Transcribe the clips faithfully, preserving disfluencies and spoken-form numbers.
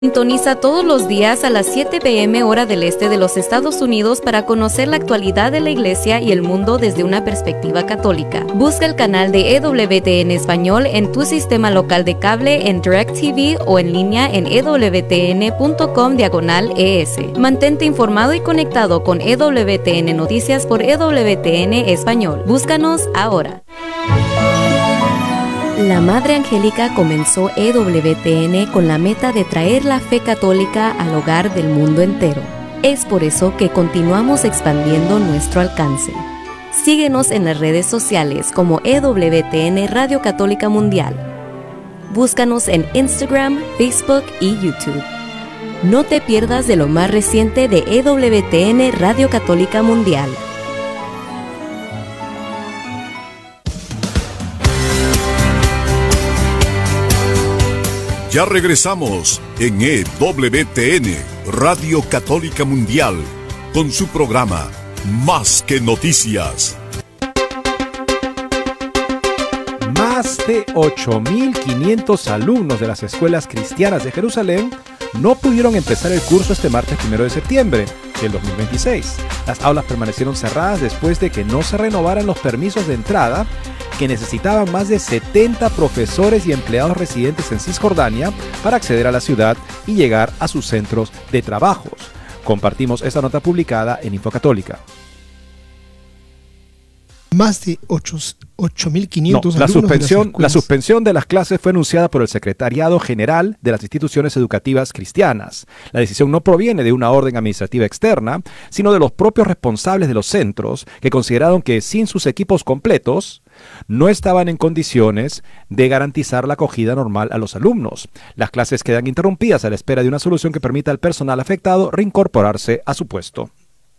Sintoniza todos los días a las siete p m hora del este de los Estados Unidos para conocer la actualidad de la Iglesia y el mundo desde una perspectiva católica. Busca el canal de E W T N Español en tu sistema local de cable, en DirecTV o en línea en ewtn.com diagonal ES. Mantente informado y conectado con E W T N Noticias por E W T N Español. Búscanos ahora. La Madre Angélica comenzó E W T N con la meta de traer la fe católica al hogar del mundo entero. Es por eso que continuamos expandiendo nuestro alcance. Síguenos en las redes sociales como E W T N Radio Católica Mundial. Búscanos en Instagram, Facebook y YouTube. No te pierdas de lo más reciente de E W T N Radio Católica Mundial. Ya regresamos en E W T N, Radio Católica Mundial, con su programa Más que Noticias. Más de ocho mil quinientos alumnos de las escuelas cristianas de Jerusalén no pudieron empezar el curso este martes primero de septiembre del dos mil veintiséis. Las aulas permanecieron cerradas después de que no se renovaran los permisos de entrada que necesitaban más de setenta profesores y empleados residentes en Cisjordania para acceder a la ciudad y llegar a sus centros de trabajos. Compartimos esta nota publicada en Infocatólica. Más de ocho mil quinientos no, la alumnos suspensión, de las la suspensión de las clases fue anunciada por el Secretariado General de las Instituciones Educativas Cristianas. La decisión no proviene de una orden administrativa externa, sino de los propios responsables de los centros, que consideraron que sin sus equipos completos no estaban en condiciones de garantizar la acogida normal a los alumnos. Las clases quedan interrumpidas a la espera de una solución que permita al personal afectado reincorporarse a su puesto.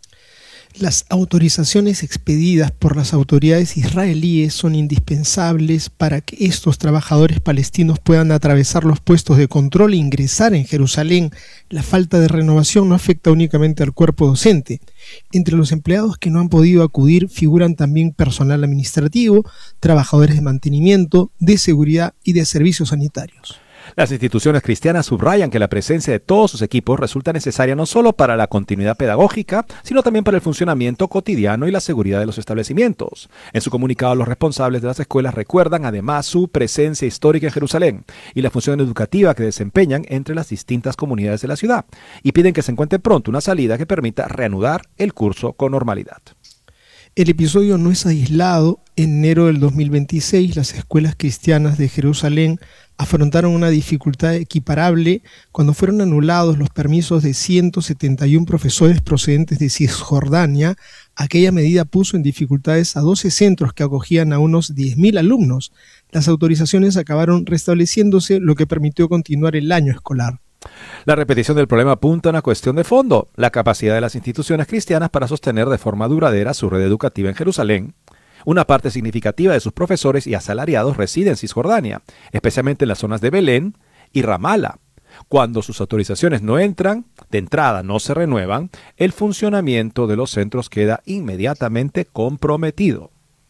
Las autorizaciones expedidas por las autoridades israelíes son indispensables para que estos trabajadores palestinos puedan atravesar los puestos de control e ingresar en Jerusalén. La falta de renovación no afecta únicamente al cuerpo docente. Entre los empleados que no han podido acudir figuran también personal administrativo, trabajadores de mantenimiento, de seguridad y de servicios sanitarios. Las instituciones cristianas subrayan que la presencia de todos sus equipos resulta necesaria no solo para la continuidad pedagógica, sino también para el funcionamiento cotidiano y la seguridad de los establecimientos. En su comunicado, los responsables de las escuelas recuerdan además su presencia histórica en Jerusalén y la función educativa que desempeñan entre las distintas comunidades de la ciudad, y piden que se encuentre pronto una salida que permita reanudar el curso con normalidad. El episodio no es aislado. En enero del dos mil veintiséis, las escuelas cristianas de Jerusalén afrontaron una dificultad equiparable cuando fueron anulados los permisos de ciento setenta y uno profesores procedentes de Cisjordania. Aquella medida puso en dificultades a doce centros que acogían a unos diez mil alumnos. Las autorizaciones acabaron restableciéndose, lo que permitió continuar el año escolar. La repetición del problema apunta a una cuestión de fondo: la capacidad de las instituciones cristianas para sostener de forma duradera su red educativa en Jerusalén. Una parte significativa de sus profesores y asalariados reside en Cisjordania, especialmente en las zonas de Belén y Ramala. Cuando sus autorizaciones no entran, de entrada no se renuevan, el funcionamiento de los centros queda inmediatamente comprometido.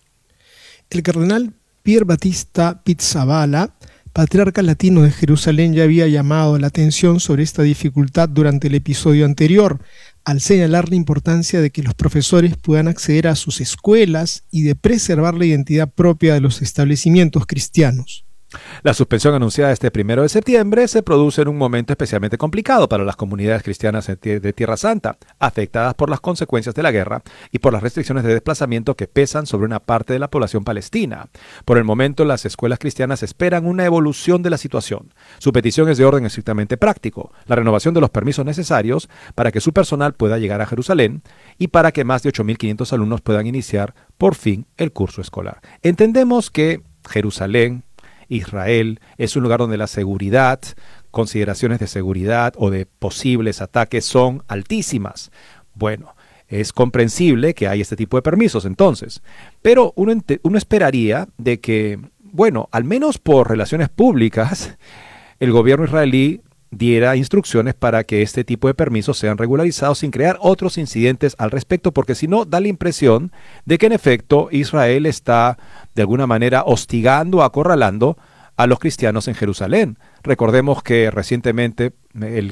El cardenal Pier Battista Pizzaballa, patriarca latino de Jerusalén, ya había llamado la atención sobre esta dificultad durante el episodio anterior, al señalar la importancia de que los profesores puedan acceder a sus escuelas y de preservar la identidad propia de los establecimientos cristianos. La suspensión anunciada este primero de septiembre se produce en un momento especialmente complicado para las comunidades cristianas de Tierra Santa, afectadas por las consecuencias de la guerra y por las restricciones de desplazamiento que pesan sobre una parte de la población palestina. Por el momento, las escuelas cristianas esperan una evolución de la situación. Su petición es de orden estrictamente práctico: la renovación de los permisos necesarios para que su personal pueda llegar a Jerusalén y para que más de ocho mil quinientos alumnos puedan iniciar por fin el curso escolar. Entendemos que Jerusalén, Israel, es un lugar donde la seguridad, consideraciones de seguridad o de posibles ataques son altísimas. Bueno, es comprensible que hay este tipo de permisos entonces, pero uno, uno esperaría de que, bueno, al menos por relaciones públicas, el gobierno israelí diera instrucciones para que este tipo de permisos sean regularizados sin crear otros incidentes al respecto, porque si no, da la impresión de que en efecto Israel está de alguna manera hostigando, acorralando a los cristianos en Jerusalén. Recordemos que recientemente el